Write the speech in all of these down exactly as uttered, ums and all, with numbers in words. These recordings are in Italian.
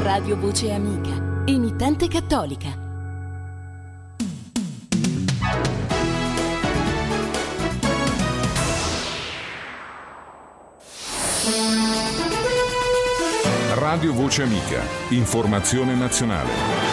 Radio Voce Amica, emittente cattolica. Radio Voce Amica, informazione nazionale.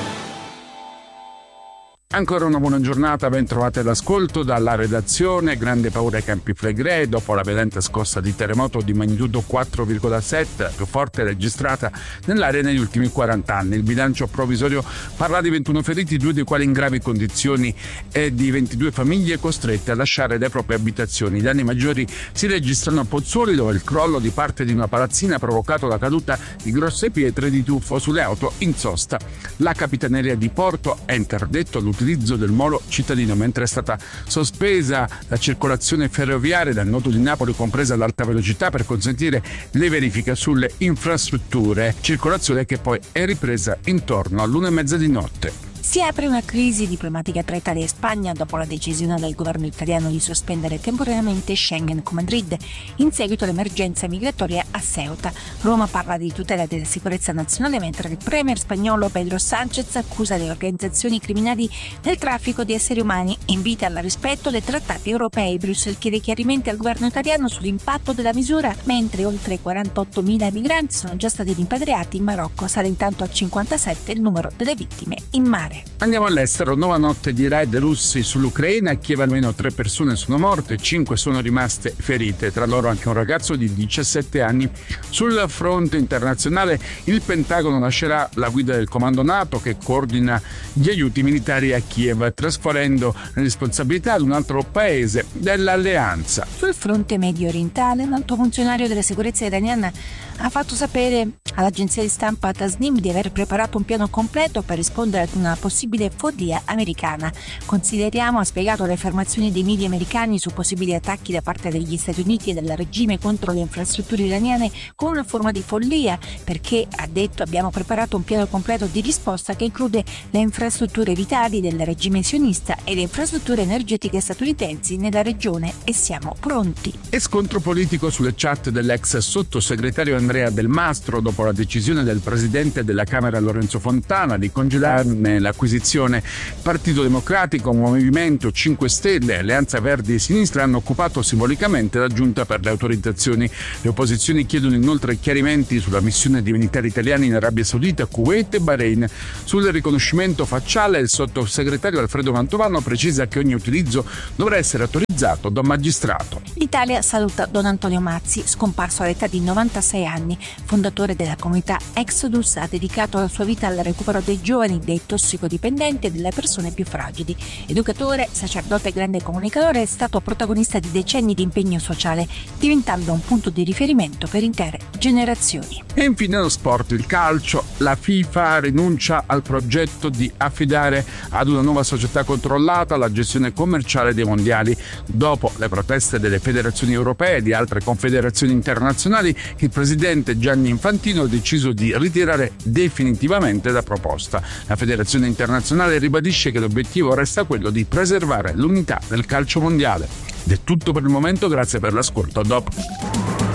Ancora una buona giornata, ben trovate all'ascolto dalla redazione. Grande paura ai Campi Flegrei dopo la violenta scossa di terremoto di magnitudo quattro virgola sette, la più forte registrata nell'area negli ultimi quaranta anni. Il bilancio provvisorio parla di ventuno feriti, due dei quali in gravi condizioni, e di ventidue famiglie costrette a lasciare le proprie abitazioni. I danni maggiori si registrano a Pozzuoli, dove il crollo di parte di una palazzina ha provocato la caduta di grosse pietre di tuffo sulle auto in sosta. La Capitaneria di Porto ha interdetto l'utilizzo l'utilizzo del molo cittadino, mentre è stata sospesa la circolazione ferroviaria dal nodo di Napoli, compresa l'alta velocità, per consentire le verifiche sulle infrastrutture, circolazione che poi è ripresa intorno all'una e mezza di notte. Si apre una crisi diplomatica tra Italia e Spagna dopo la decisione del governo italiano di sospendere temporaneamente Schengen con Madrid in seguito all'emergenza migratoria a Ceuta. Roma parla di tutela della sicurezza nazionale, mentre il premier spagnolo Pedro Sánchez accusa le organizzazioni criminali del traffico di esseri umani e invita al rispetto dei trattati europei. Bruxelles chiede chiarimenti al governo italiano sull'impatto della misura, mentre oltre quarantottomila migranti sono già stati rimpatriati in Marocco. Sale intanto a cinquantasette il numero delle vittime in mare. Andiamo all'estero. Nuova notte di raid russi sull'Ucraina. A Kiev almeno tre persone sono morte, cinque sono rimaste ferite, tra loro anche un ragazzo di diciassette anni. Sul fronte internazionale il Pentagono lascerà la guida del comando NATO che coordina gli aiuti militari a Kiev, trasferendo la responsabilità ad un altro paese dell'alleanza. Sul fronte medio orientale, un alto funzionario della sicurezza iraniana ha fatto sapere all'agenzia di stampa Tasnim di aver preparato un piano completo per rispondere ad una possibile follia americana. Consideriamo, ha spiegato, le affermazioni dei media americani su possibili attacchi da parte degli Stati Uniti e del regime contro le infrastrutture iraniane come una forma di follia, perché, ha detto, abbiamo preparato un piano completo di risposta che include le infrastrutture vitali del regime sionista e le infrastrutture energetiche statunitensi nella regione e siamo pronti. E scontro politico sulle chat dell'ex sottosegretario Andrea Del Mastro dopo la decisione del presidente della Camera Lorenzo Fontana di congelarne l'acquisizione. Partito Democratico, Movimento cinque Stelle, Alleanza Verdi e Sinistra hanno occupato simbolicamente la giunta per le autorizzazioni. Le opposizioni chiedono inoltre chiarimenti sulla missione di militari italiani in Arabia Saudita, Kuwait e Bahrain. Sul riconoscimento facciale il sottosegretario Alfredo Mantovano precisa che ogni utilizzo dovrà essere autorizzato da un magistrato. L'Italia saluta Don Antonio Mazzi, scomparso all'età di novantasei anni. Fondatore della comunità Exodus, ha dedicato la sua vita al recupero dei giovani, dei tossicodipendenti e delle persone più fragili. Educatore, sacerdote e grande comunicatore, è stato protagonista di decenni di impegno sociale, diventando un punto di riferimento per intere generazioni. E infine lo sport, il calcio. La FIFA rinuncia al progetto di affidare ad una nuova società controllata la gestione commerciale dei mondiali. Dopo le proteste delle federazioni europee e di altre confederazioni internazionali, il presidente Gianni Infantino ha deciso di ritirare definitivamente la proposta. La federazione internazionale ribadisce che l'obiettivo resta quello di preservare l'unità del calcio mondiale. Ed è tutto per il momento, grazie per l'ascolto, a dopo.